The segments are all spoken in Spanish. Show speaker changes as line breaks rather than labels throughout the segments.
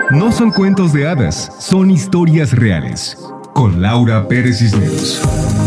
No son cuentos de hadas, son historias reales. Con Laura Pérez Cisneros.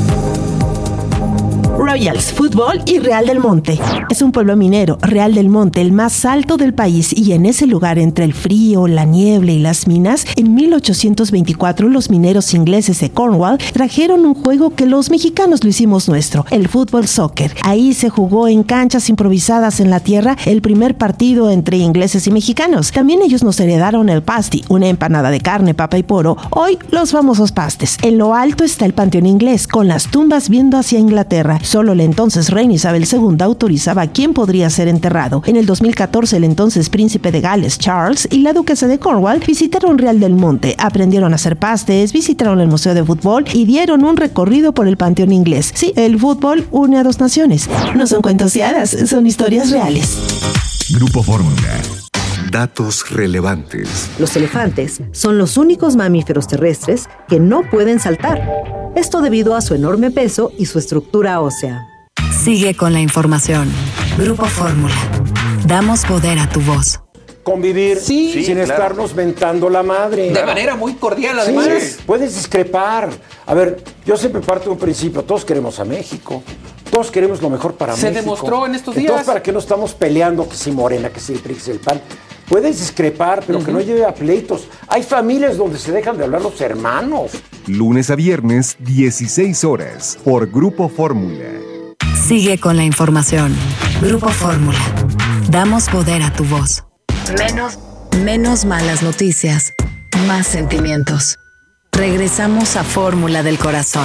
Royals Fútbol y Real del Monte. Es un pueblo minero, Real del Monte, el más alto del país, y en ese lugar, entre el frío, la niebla y las minas, en 1824 los mineros ingleses de Cornwall trajeron un juego que los mexicanos lo hicimos nuestro, el fútbol soccer. Ahí se jugó en canchas improvisadas en la tierra el primer partido entre ingleses y mexicanos. También ellos nos heredaron el pasty, una empanada de carne, papa y poro, hoy los famosos pastes. En lo alto está el panteón inglés, con las tumbas viendo hacia Inglaterra. Solo la entonces reina Isabel II autorizaba quién podría ser enterrado. En el 2014, el entonces príncipe de Gales, Charles, y la duquesa de Cornwall visitaron Real del Monte, aprendieron a hacer pastes, visitaron el museo de fútbol y dieron un recorrido por el panteón inglés. Sí, el fútbol une a dos naciones. No son cuentos de hadas, son historias reales.
Grupo Fórmula.
Datos relevantes.
Los elefantes son los únicos mamíferos terrestres que no pueden saltar. Esto debido a su enorme peso y su estructura ósea.
Sigue con la información. Grupo Fórmula. Damos poder a tu voz.
Convivir sin estarnos mentando la madre.
De manera muy cordial, además.
Sí, puedes discrepar. A ver, yo siempre parto de un principio. Todos queremos a México. Todos queremos lo mejor para México.
Se demostró en estos días.
Entonces, ¿para qué no estamos peleando que si Morena, que si el PRI, que si el PAN? Puedes discrepar, pero que no lleve a pleitos. Hay familias donde se dejan de hablar los hermanos.
Lunes a viernes, 16 horas, por Grupo Fórmula.
Sigue con la información. Grupo Fórmula. Damos poder a tu voz. Menos malas noticias, más sentimientos. Regresamos a Fórmula del Corazón.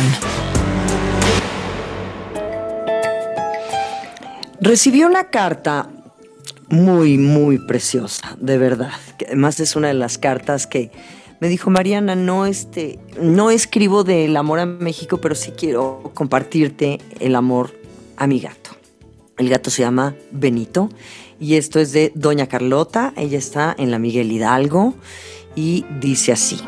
Recibí una carta muy, muy preciosa, de verdad. Que además es una de las cartas que me dijo Mariana, no escribo del amor a México, pero sí quiero compartirte el amor a mi gato. El gato se llama Benito y esto es de Doña Carlota. Ella está en la Miguel Hidalgo y dice así: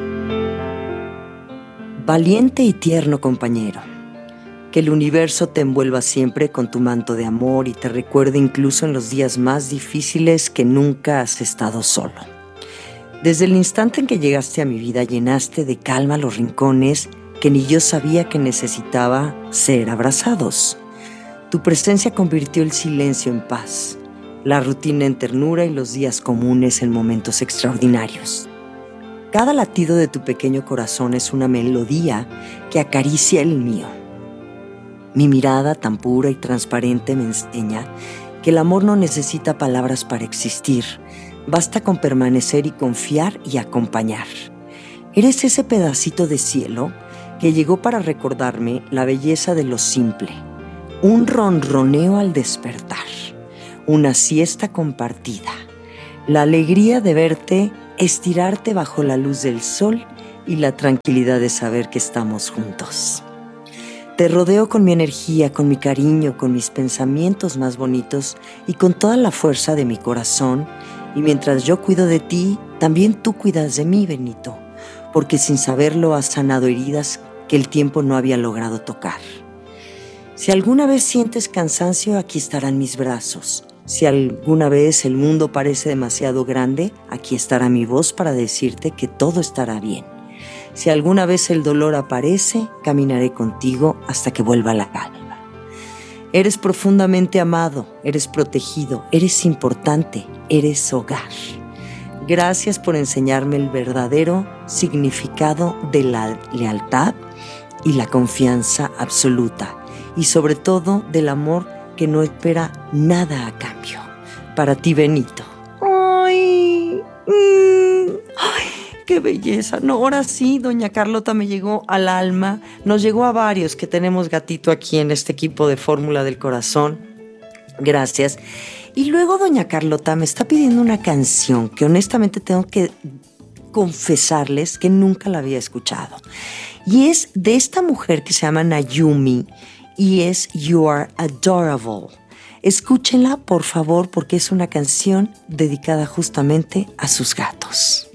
valiente y tierno compañero, que el universo te envuelva siempre con tu manto de amor y te recuerde incluso en los días más difíciles que nunca has estado solo. Desde el instante en que llegaste a mi vida llenaste de calma los rincones que ni yo sabía que necesitaba ser abrazados. Tu presencia convirtió el silencio en paz, la rutina en ternura y los días comunes en momentos extraordinarios. Cada latido de tu pequeño corazón es una melodía que acaricia el mío. Mi mirada tan pura y transparente me enseña que el amor no necesita palabras para existir. Basta con permanecer y confiar y acompañar. Eres ese pedacito de cielo que llegó para recordarme la belleza de lo simple. Un ronroneo al despertar. Una siesta compartida. La alegría de verte estirarte bajo la luz del sol y la tranquilidad de saber que estamos juntos. Te rodeo con mi energía, con mi cariño, con mis pensamientos más bonitos y con toda la fuerza de mi corazón. Y mientras yo cuido de ti, también tú cuidas de mí, Benito, porque sin saberlo has sanado heridas que el tiempo no había logrado tocar. Si alguna vez sientes cansancio, aquí estarán mis brazos. Si alguna vez el mundo parece demasiado grande, aquí estará mi voz para decirte que todo estará bien. Si alguna vez el dolor aparece, caminaré contigo hasta que vuelva la calma. Eres profundamente amado, eres protegido, eres importante, eres hogar. Gracias por enseñarme el verdadero significado de la lealtad y la confianza absoluta, y sobre todo del amor que no espera nada a cambio. Para ti, Benito. ¡Ay! ¡Ay! ¡Qué belleza! No, ahora sí, Doña Carlota me llegó al alma. Nos llegó a varios que tenemos gatito aquí en este equipo de Fórmula del Corazón. Gracias. Y luego Doña Carlota me está pidiendo una canción que honestamente tengo que confesarles que nunca la había escuchado. Y es de esta mujer que se llama Nayumi y es You Are Adorable. Escúchenla, por favor, porque es una canción dedicada justamente a sus gatos.